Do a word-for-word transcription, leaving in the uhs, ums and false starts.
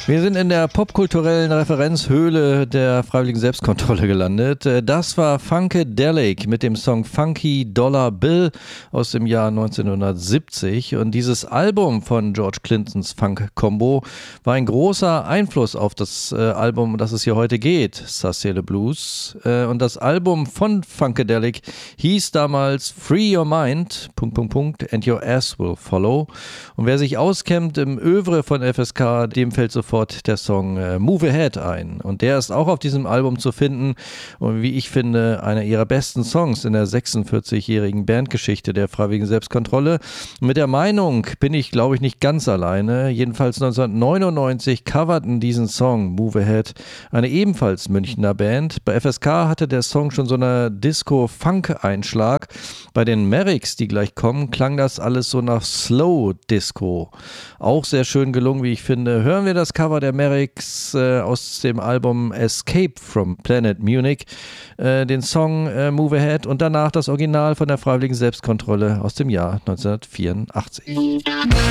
Wir sind in der popkulturellen Referenzhöhle der Freiwilligen Selbstkontrolle gelandet. Das war Funkadelic mit dem Song Funky Dollar Bill aus dem Jahr neunzehnhundertsiebzig. Und dieses Album von George Clintons Funk Combo war ein großer Einfluss auf das äh, Album, um das es hier heute geht, Sarsaparilla Blues. Äh, und das Album von Funkadelic hieß damals Free Your Mind, Punkt, Punkt, Punkt, and Your Ass Will Follow. Und wer sich auskennt im Övre von F S K, dem fällt sofort der Song äh, Move Ahead ein. Und der ist auch auf diesem Album zu finden und wie ich finde, einer ihrer besten Songs in der sechsundvierzigjährigen Bandgeschichte der Freiwilligen Selbstkontrolle. Und mit der Meinung bin ich, glaube ich, nicht ganz alleine. Jedenfalls neunzehnhundertneunundneunzig coverten diesen Song Move Ahead eine ebenfalls Münchner Band. Bei F S K hatte der Song schon so einen Disco-Funk-Einschlag. Bei den Merricks, die gleich kommen, klang das alles so nach Slow Disco. Auch sehr schön gelungen, wie ich finde. Hören wir das Cover der Merricks äh, aus dem Album Escape from Planet Munich, äh, den Song äh, Move Ahead und danach das Original von der Freiwilligen Selbstkontrolle aus dem Jahr neunzehnhundertvierundachtzig.